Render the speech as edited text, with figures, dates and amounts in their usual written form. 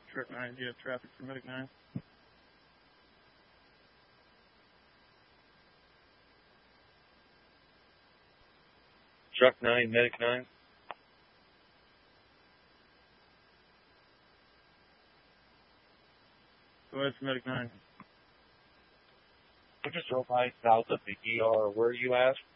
Truck 9, do you have traffic for Medic 9? Truck 9, Medic 9. Go ahead for Medic 9. I just drove by south of the ER. Where are you at?